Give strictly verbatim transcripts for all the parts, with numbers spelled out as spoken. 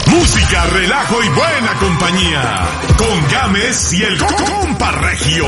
Música, relajo y buena compañía. Con Gámez y el Compa Regio.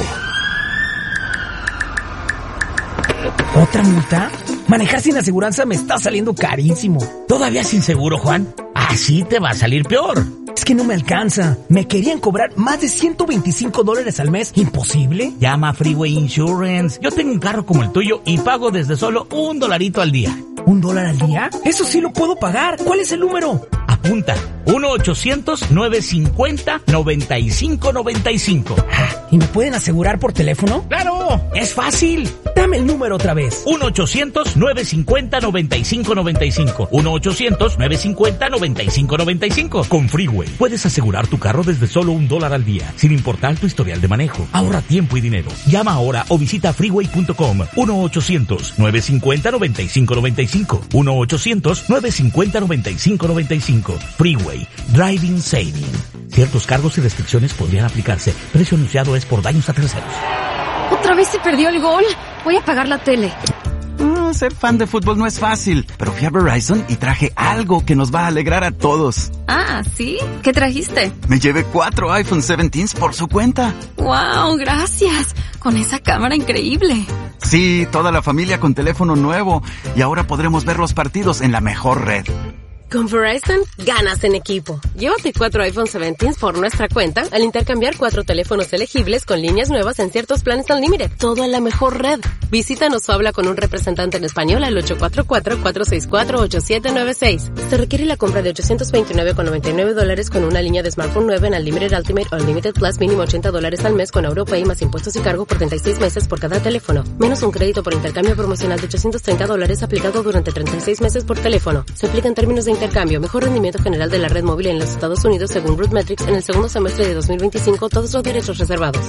¿Otra multa? Manejar sin aseguranza me está saliendo carísimo. ¿Todavía sin seguro, Juan? Así te va a salir peor. Es que no me alcanza. Me querían cobrar más de ciento veinticinco dólares al mes. ¿Imposible? Llama a Freeway Insurance. Yo tengo un carro como el tuyo y pago desde solo un dolarito al día. ¿Un dólar al día? Eso sí lo puedo pagar. ¿Cuál es el número? Apunta. uno ochocientos, nueve cincuenta, noventa y cinco noventa y cinco. ¿Y me pueden asegurar por teléfono? ¡Claro! ¡Es fácil! Dame el número otra vez. uno ochocientos, nueve cincuenta, noventa y cinco noventa y cinco. uno ochocientos, nueve cincuenta, noventa y cinco noventa y cinco. Con Freeway puedes asegurar tu carro desde solo un dólar al día, sin importar tu historial de manejo. Ahorra tiempo y dinero. Llama ahora o visita freeway punto com. uno ochocientos, nueve cincuenta, noventa y cinco noventa y cinco. uno ochocientos, nueve cincuenta, noventa y cinco noventa y cinco. Freeway. Driving Saving. Ciertos cargos y restricciones podrían aplicarse. Precio anunciado es por daños a terceros. Otra vez se perdió el gol. Voy a apagar la tele. Mm, ser fan de fútbol no es fácil, pero fui a Verizon y traje algo que nos va a alegrar a todos. Ah, ¿sí? ¿Qué trajiste? Me llevé cuatro iPhone diecisiete por su cuenta. ¡Wow! Gracias. Con esa cámara increíble. Sí, toda la familia con teléfono nuevo. Y ahora podremos ver los partidos en la mejor red. Con Verizon, ganas en equipo. Llévate cuatro iPhone diecisiete por nuestra cuenta al intercambiar cuatro teléfonos elegibles con líneas nuevas en ciertos planes Unlimited. Todo en la mejor red. Visítanos o habla con un representante en español al ocho cuatro cuatro, cuatro seis cuatro, ocho siete nueve seis. Se requiere la compra de ochocientos veintinueve con noventa y nueve dólares con una línea de smartphone nueva en Unlimited Ultimate o Unlimited Plus mínimo ochenta dólares al mes con AuroPay más impuestos y cargo por treinta y seis meses por cada teléfono. Menos un crédito por intercambio promocional de ochocientos treinta dólares aplicado durante treinta y seis meses por teléfono. Se aplica en términos de intercambio, mejor rendimiento general de la red móvil en los Estados Unidos según RootMetrics en el segundo semestre de dos mil veinticinco, todos los derechos reservados.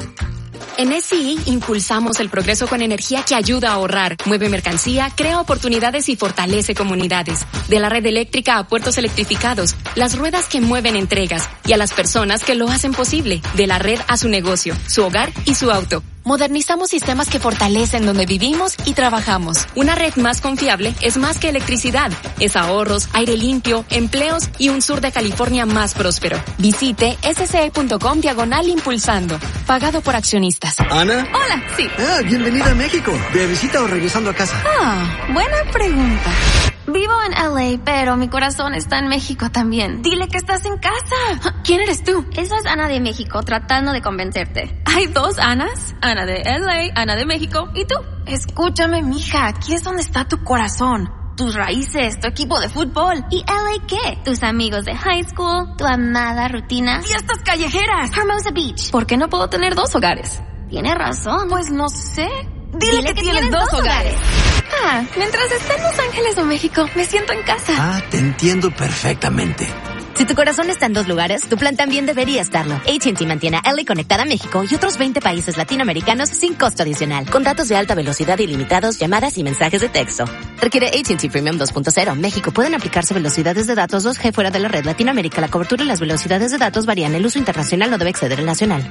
En S I impulsamos el progreso con energía que ayuda a ahorrar, mueve mercancía, crea oportunidades y fortalece comunidades. De la red eléctrica a puertos electrificados, las ruedas que mueven entregas y a las personas que lo hacen posible. De la red a su negocio, su hogar y su auto. Modernizamos sistemas que fortalecen donde vivimos y trabajamos. Una red más confiable es más que electricidad. Es ahorros, aire limpio, empleos y un sur de California más próspero. Visite sce.com diagonal impulsando. Pagado por accionistas. ¿Ana? Hola, sí. Ah, bienvenida a México. ¿De visita o regresando a casa? Ah, buena pregunta. Vivo en L A, pero mi corazón está en México también. Dile que estás en casa. ¿Quién eres tú? Eso es Ana de México, tratando de convencerte. ¿Hay dos Anas? Ana de L A, Ana de México. ¿Y tú? Escúchame, mija. Aquí es donde está tu corazón. Tus raíces, tu equipo de fútbol. ¿Y L A qué? Tus amigos de high school, tu amada rutina. ¡Fiestas callejeras! Hermosa Beach. ¿Por qué no puedo tener dos hogares? Tienes razón. Pues no sé. Dile, Dile que, que tienes dos hogares. hogares. Ah, mientras esté en Los Ángeles o México, me siento en casa. Ah, te entiendo perfectamente. Si tu corazón está en dos lugares, tu plan también debería estarlo. A T and T mantiene a L A conectada a México y otros veinte países latinoamericanos sin costo adicional. Con datos de alta velocidad ilimitados, llamadas y mensajes de texto. Requiere A T and T Premium dos punto cero. México. Pueden aplicarse velocidades de datos dos G fuera de la red. Latinoamérica. La cobertura y las velocidades de datos varían. El uso internacional no debe exceder el nacional.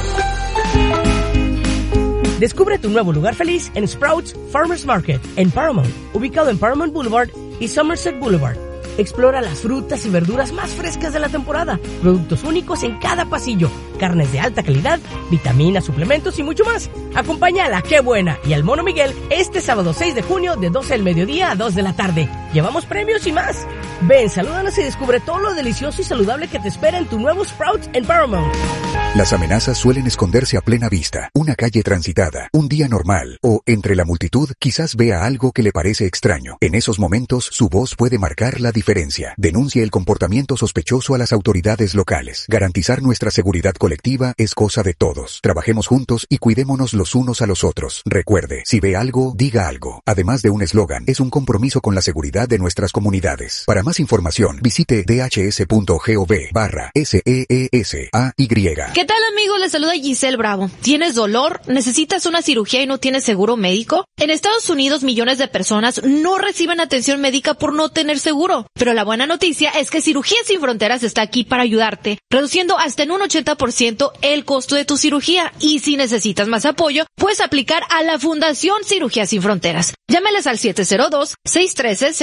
Descubre tu nuevo lugar feliz en Sprouts Farmers Market en Paramount, ubicado en Paramount Boulevard y Somerset Boulevard. Explora las frutas y verduras más frescas de la temporada, productos únicos en cada pasillo, carnes de alta calidad, vitaminas, suplementos y mucho más. Acompaña a la Qué Buena y al Mono Miguel este sábado seis de junio de doce del mediodía a dos de la tarde. Llevamos premios y más. Ven, salúdanos y descubre todo lo delicioso y saludable que te espera en tu nuevo Sprouts en Paramount. Las amenazas suelen esconderse a plena vista. Una calle transitada, un día normal o entre la multitud quizás vea algo que le parece extraño. En esos momentos su voz puede marcar la diferencia. Denuncie el comportamiento sospechoso a las autoridades locales. Garantizar nuestra seguridad colectiva es cosa de todos. Trabajemos juntos y cuidémonos los unos a los otros. Recuerde, si ve algo, diga algo. Además de un eslogan, es un compromiso con la seguridad de nuestras comunidades. Para más información, visite dhs.gov barra S E E S A Y. ¿Qué tal, amigos? Les saluda Giselle Bravo. ¿Tienes dolor? ¿Necesitas una cirugía y no tienes seguro médico? En Estados Unidos, millones de personas no reciben atención médica por no tener seguro. Pero la buena noticia es que Cirugías Sin Fronteras está aquí para ayudarte, reduciendo hasta en un ochenta por ciento el costo de tu cirugía. Y si necesitas más apoyo, puedes aplicar a la Fundación Cirugías Sin Fronteras. Llámales al siete cero dos, seis uno tres, cero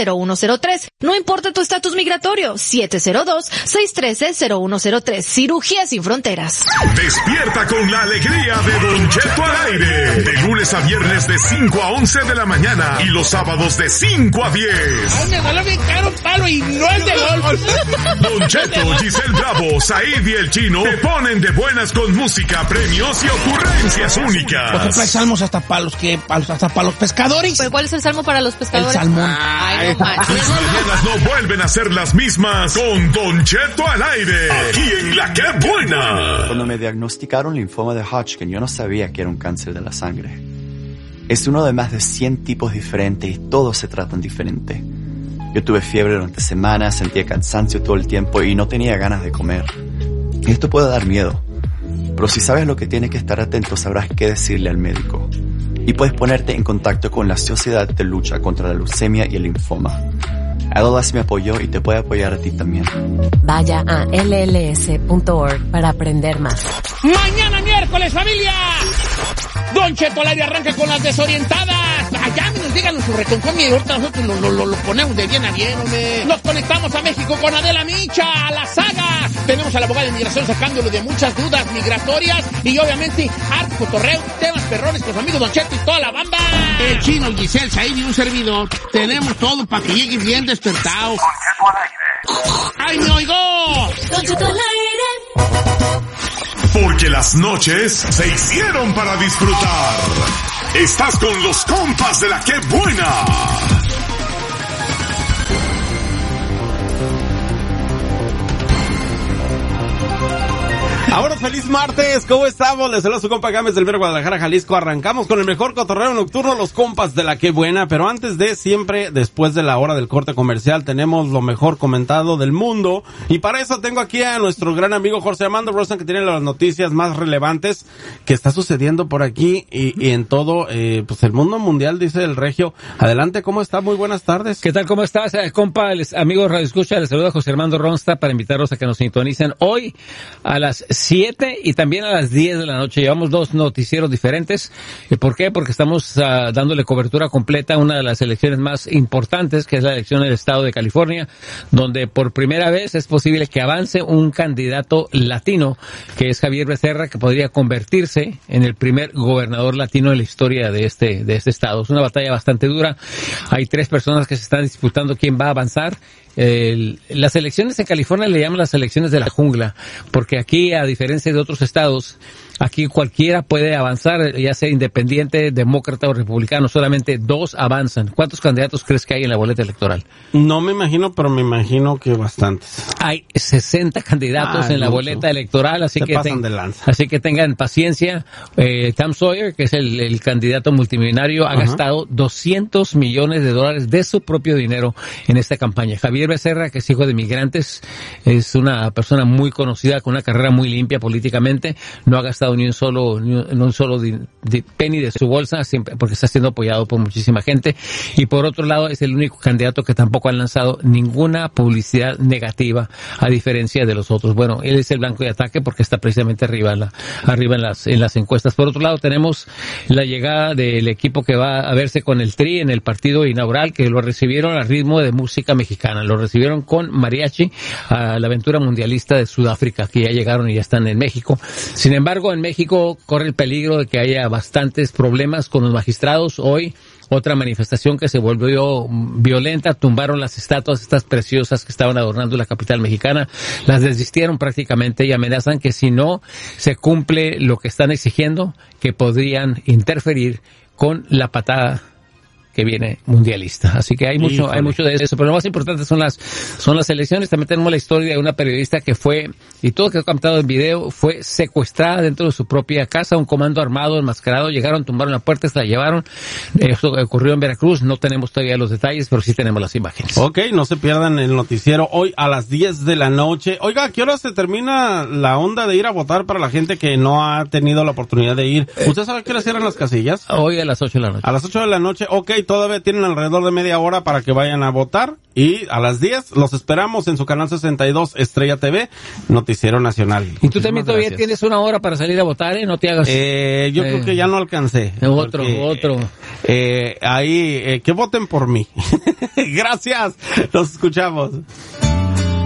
cero uno cero tres. No importa tu estatus migratorio, siete cero dos, seis uno tres, cero uno cero tres. Cirugía sin fronteras. Despierta con la alegría de Don Cheto al aire. De lunes a viernes de cinco a once de la mañana y los sábados de cinco a diez. Ay, me duele bien caro palo y no el de golf. Don Cheto, Giselle Bravo, Said y el Chino te ponen de buenas con música, premios y ocurrencias únicas. Por ejemplo, hay salmos hasta para los que, hasta para los pescadores. ¿Pero cuál es el salmo para los pescadores? El salmón. Ay, no manches. Tus mañanas no vuelven a ser las mismas con Don Cheto al aire. Aquí en La Que Buena. Cuando me diagnosticaron linfoma de Hodgkin, yo no sabía que era un cáncer de la sangre. Es uno de más de cien tipos diferentes y todos se tratan diferente. Yo tuve fiebre durante semanas, sentía cansancio todo el tiempo y no tenía ganas de comer. Y esto puede dar miedo. Pero si sabes lo que tienes que estar atento, sabrás qué decirle al médico. Y puedes ponerte en contacto con la Sociedad de Lucha contra la Leucemia y el Linfoma. L L S me apoyó y te puede apoyar a ti también. Vaya a L L S punto org para aprender más. Mañana miércoles, familia. Don Cheto al aire arranca con las desorientadas. Llámenos, díganos su reconcomio y ahorita nosotros lo, lo, lo, lo ponemos de bien a bien, hombre. Nos conectamos a México con Adela Micha, a la saga. Tenemos a la abogada de inmigración sacándolo de muchas dudas migratorias y obviamente harto cotorreo, temas perrones con su amigo Don Cheto y toda la banda. El Chino, Giselle, Said y un servidor. Tenemos todo para que llegue bien despertado. Don Cheto al aire. ¡Ay, me oigo! Don Cheto al aire. Porque las noches se hicieron para disfrutar. Estás con los compas de La Que Buena. Ahora feliz martes, ¿cómo estamos? Les saluda su compa Gámez del Vero Guadalajara, Jalisco. Arrancamos con el mejor cotorreo nocturno, los compas de La Que Buena. Pero antes de, siempre después de la hora del corte comercial, tenemos lo mejor comentado del mundo. Y para eso tengo aquí a nuestro gran amigo José Armando Rosa, que tiene las noticias más relevantes que está sucediendo por aquí y, y en todo eh, pues el mundo mundial, dice el Regio. Adelante, ¿cómo está? Muy buenas tardes. ¿Qué tal? ¿Cómo estás, eh, compa? Les, amigos Radio Escucha, les saluda José Armando Ronsta para invitarlos a que nos sintonicen hoy a las siete y también a las diez de la noche. Llevamos dos noticieros diferentes. ¿Por qué? Porque estamos uh, dándole cobertura completa a una de las elecciones más importantes, que es la elección del estado de California, donde por primera vez es posible que avance un candidato latino, que es Javier Becerra, que podría convertirse en el primer gobernador latino en la historia de este, de este estado. Es una batalla bastante dura. Hay tres personas que se están disputando quién va a avanzar. El, las elecciones en California le llaman las elecciones de la jungla, porque aquí, a diferencia de otros estados, aquí cualquiera puede avanzar, ya sea independiente, demócrata o republicano. Solamente dos avanzan. ¿Cuántos candidatos crees que hay en la boleta electoral? No me imagino, pero me imagino que bastantes. Hay sesenta candidatos ah, en la mucho. boleta electoral, así Se que, pasan ten, de lanza. así que tengan paciencia. Eh, Tom Sawyer, que es el, el candidato multimillonario, ha uh-huh. gastado doscientos millones de dólares de su propio dinero en esta campaña. Javier Becerra, que es hijo de migrantes, es una persona muy conocida, con una carrera muy limpia políticamente, no ha gastado ni un solo ni un, ni un solo di, di, penny de su bolsa, siempre, porque está siendo apoyado por muchísima gente. Y por otro lado, es el único candidato que tampoco ha lanzado ninguna publicidad negativa, a diferencia de los otros. Bueno, él es el blanco de ataque porque está precisamente arriba en, la, arriba en las en las encuestas. Por otro lado, tenemos la llegada del equipo que va a verse con el Tri en el partido inaugural, que lo recibieron al ritmo de música mexicana. Lo recibieron con mariachi a la aventura mundialista de Sudáfrica, que ya llegaron y ya están en México. Sin embargo, en México corre el peligro de que haya bastantes problemas con los magistrados. Hoy, otra manifestación que se volvió violenta, tumbaron las estatuas estas preciosas que estaban adornando la capital mexicana, las desistieron prácticamente y amenazan que si no se cumple lo que están exigiendo, que podrían interferir con la patada que viene mundialista. Así que hay mucho, Híjole. hay mucho de eso, pero lo más importante son las, son las elecciones. También tenemos la historia de una periodista que fue, y todo quedó captado en video, fue secuestrada dentro de su propia casa, un comando armado, enmascarado, llegaron, tumbaron la puerta, se la llevaron. Eso ocurrió en Veracruz, no tenemos todavía los detalles, pero sí tenemos las imágenes. Ok, no se pierdan el noticiero hoy a las diez de la noche. Oiga, ¿a qué hora se termina la onda de ir a votar para la gente que no ha tenido la oportunidad de ir? ¿Usted sabe a qué hora cierran las casillas? Hoy a las ocho de la noche. A las ocho de la noche, ok, todavía tienen alrededor de media hora para que vayan a votar. Y a las diez los esperamos en su canal sesenta y dos Estrella T V, Noticiero Nacional. Y tú también todavía gracias. Tienes una hora para salir a votar, ¿eh? No te hagas... Eh, yo eh, creo que ya no alcancé. Otro, porque, otro. Eh, ahí, eh, que voten por mí. Gracias. Nos escuchamos.